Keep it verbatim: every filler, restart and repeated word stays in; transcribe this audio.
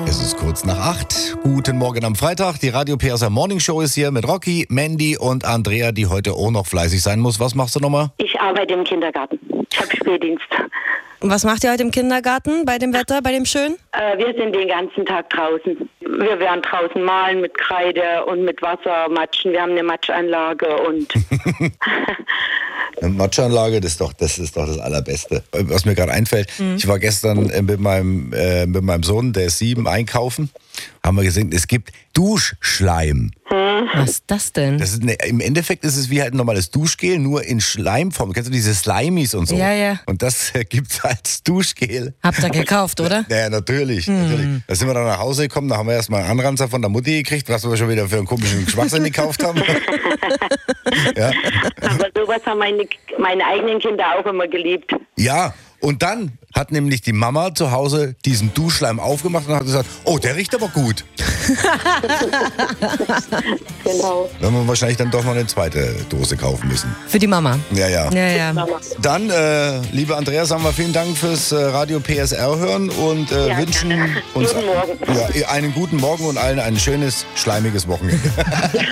Es ist kurz nach acht. Guten Morgen am Freitag. Die Radio P S R Morning Show ist hier mit Rocky, Mandy und Andrea, die heute auch noch fleißig sein muss. Was machst du nochmal? Ich arbeite im Kindergarten. Ich habe Spätdienst. Und was macht ihr heute im Kindergarten bei dem Wetter, bei dem Schön? Äh, wir sind den ganzen Tag draußen. Wir werden draußen malen mit Kreide und mit Wasser matschen. Wir haben eine Matschanlage und... Eine Matschanlage, das ist doch das, ist doch das Allerbeste. Was mir gerade einfällt, mhm. ich war gestern äh, mit, meinem, äh, mit meinem Sohn, der ist sieben, einkaufen. Haben wir gesehen, es gibt Duschschleim. Hm. Was ist das denn? Das ist eine, im Endeffekt ist es wie halt ein normales Duschgel, nur in Schleimform. Kennst du diese Slimies und so? Ja, ja. Und das äh, gibt es als Duschgel. Habt ihr gekauft, oder? Ja, natürlich, Hm. natürlich. Da sind wir dann nach Hause gekommen, da haben wir erstmal einen Anranzer von der Mutti gekriegt, was wir schon wieder für einen komischen Schwachsinn gekauft haben. Ja. Aber sowas haben meine, meine eigenen Kinder auch immer geliebt. Ja, und dann hat nämlich die Mama zu Hause diesen Duschschleim aufgemacht und hat gesagt, oh, der riecht aber gut. Genau. Dann haben wir wahrscheinlich dann doch noch eine zweite Dose kaufen müssen. Für die Mama. Ja, ja. Ja, ja. Dann, äh, liebe Andrea, sagen wir vielen Dank fürs äh, Radio P S R hören und äh, Ja, wünschen gerne. uns Guten Morgen. Ja, einen guten Morgen und allen ein schönes, schleimiges Wochenende.